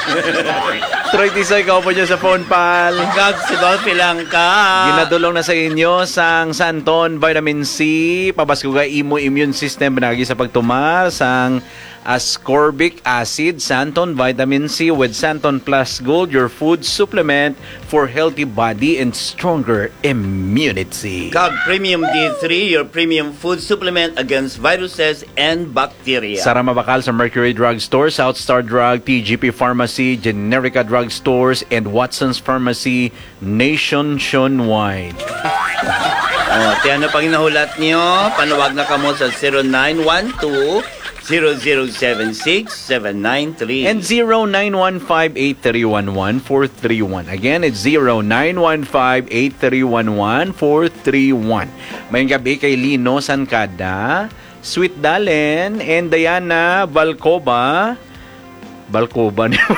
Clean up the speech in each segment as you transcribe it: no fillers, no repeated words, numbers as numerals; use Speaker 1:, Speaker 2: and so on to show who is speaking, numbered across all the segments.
Speaker 1: Troy Tisoy, ka po dyan sa phone, pal.
Speaker 2: Kag si Dolphy lang ka.
Speaker 1: Ginadulong na sa inyo sang Santon Vitamin C. Pabasko ka imo immune system binagi sa pagtumar sang ascorbic acid, Santon Vitamin C with Santon Plus Gold, your food supplement for healthy body and stronger immunity.
Speaker 2: Kag Premium D3, your premium food supplement against viruses and bacteria.
Speaker 1: Sara mabakal sa Mercury Drug Store, South Star Drug, TGP Pharmacy, Generica Drug Stores, and Watson's Pharmacy nationwide.
Speaker 2: Tiyan na pag nahulat nyo, panawag na kamo sa 0912-0076-793
Speaker 1: and 0915-831-1431. Again, it's 0915-831-1431. Mayong gabi kay Lino Sancada, Sweet Dalen, and Diana Balcoba. Balcoba niya.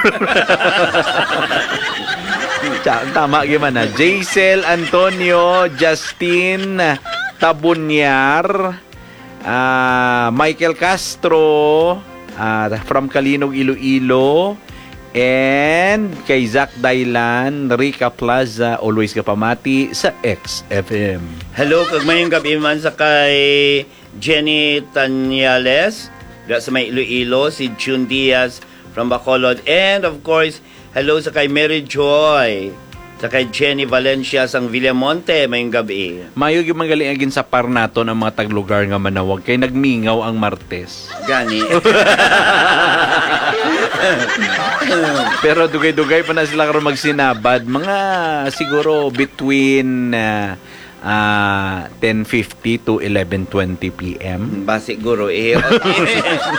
Speaker 1: Tama gimana. Jaisel Antonio, Justin Tabunyar, Michael Castro, from Kalinog, Iloilo, and kay Zach Dailan, Rica Plaza, always kapamati sa XFM.
Speaker 2: Hello, kag mayong gabi man sa kay Jenny Tanyales, sa may Iloilo, si June Diaz from Bacolod, and of course, hello sa kay Mary Joy, sa kay Jenny Valencia sang Villamonte, mayong gabi.
Speaker 1: Mayo yung magaling agin sa Parnato ng mga taglugar nga manawag kay nagmingaw ang Martes.
Speaker 2: Gani.
Speaker 1: Pero dugay-dugay pa na sila karon magsinabad. Mga siguro between 10:50 to 11:20 p.m.
Speaker 2: Ba siguro